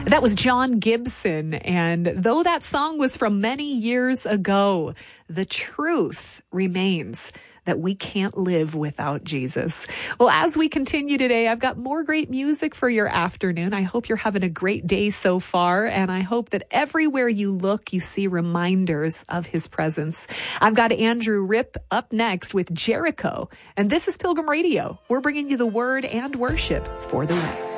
That was John Gibson, and though that song was from many years ago, the truth remains that we can't live without Jesus. Well, as we continue today, I've got more great music for your afternoon. I hope you're having a great day so far, and I hope that everywhere you look, you see reminders of his presence. I've got Andrew Ripp up next with Jericho, and this is Pilgrim Radio. We're bringing you the word and worship for the way.